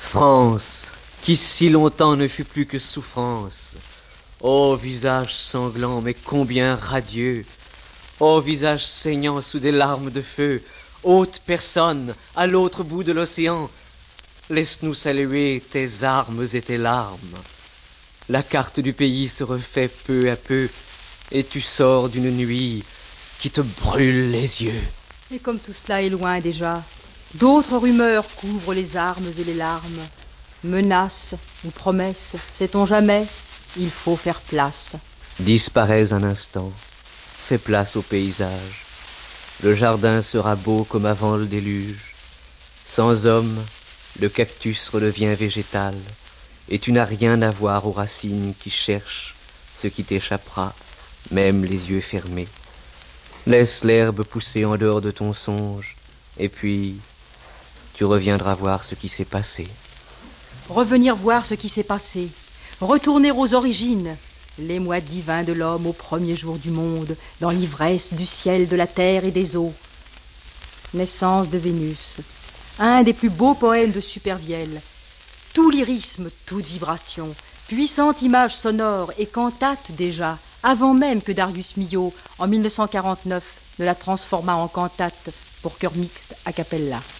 France, qui si longtemps ne fut plus que souffrance. Ô visage sanglant, mais combien radieux! Ô visage saignant sous des larmes de feu! Haute personne, à l'autre bout de l'océan, laisse-nous saluer tes armes et tes larmes. La carte du pays se refait peu à peu, et tu sors d'une nuit qui te brûle les yeux. Et comme tout cela est loin déjà, d'autres rumeurs couvrent les armes et les larmes. Menaces ou promesses, sait-on jamais, il faut faire place. Disparais un instant, fais place au paysage. Le jardin sera beau comme avant le déluge. Sans homme, le cactus redevient végétal, et tu n'as rien à voir aux racines qui cherchent ce qui t'échappera, même les yeux fermés. Laisse l'herbe pousser en dehors de ton songe, et puis tu reviendras voir ce qui s'est passé. Revenir voir ce qui s'est passé, retourner aux origines, les mois divins de l'homme au premier jour du monde, dans l'ivresse du ciel, de la terre et des eaux. Naissance de Vénus, un des plus beaux poèmes de Supervielle. Tout lyrisme, toute vibration, puissante image sonore et cantate déjà, avant même que Darius Milhaud, en 1949, ne la transformât en cantate pour chœur mixte a cappella.